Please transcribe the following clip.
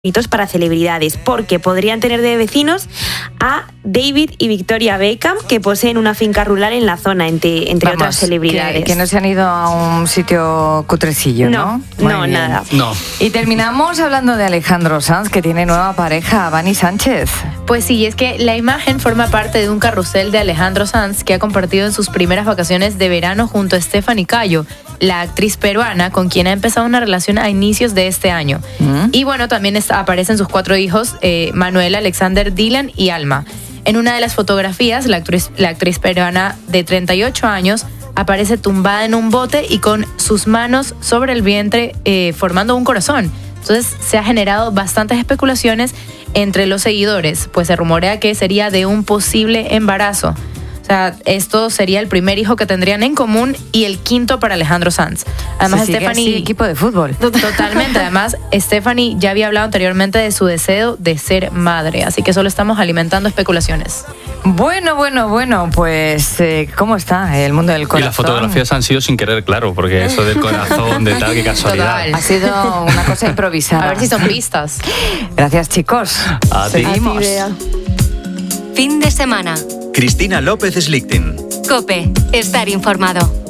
para celebridades, porque podrían tener de vecinos a David y Victoria Beckham, que poseen una finca rural en la zona, entre otras celebridades. Que no se han ido a un sitio cutrecillo, ¿no? No, nada. No. Y terminamos hablando de Alejandro Sanz, que tiene nueva pareja, Vani Sánchez. Pues sí, es que la imagen forma parte de un carrusel de Alejandro Sanz que ha compartido en sus primeras vacaciones de verano junto a Stephanie Cayo, la actriz peruana con quien ha empezado una relación a inicios de este año. Y bueno, también aparecen sus 4 hijos, Manuel, Alexander, Dylan y Alma. En una de las fotografías, la actriz peruana de 38 años aparece tumbada en un bote y con sus manos sobre el vientre formando un corazón. Entonces se ha generado bastantes especulaciones entre los seguidores, pues se rumorea que sería de un posible embarazo. O sea, esto sería el primer hijo que tendrían en común y el quinto para Alejandro Sanz. Además, Stephanie, equipo de fútbol. Totalmente. Además, Stephanie ya había hablado anteriormente de su deseo de ser madre, así que solo estamos alimentando especulaciones. Bueno, pues ¿cómo está el mundo del corazón? Y las fotografías han sido sin querer, claro, porque eso del corazón, de tal, qué casualidad. Total. Ha sido una cosa improvisada. A ver si son pistas. Gracias, chicos. A ti. Seguimos. Fin de semana. Cristina López Slichting. COPE. Estar informado.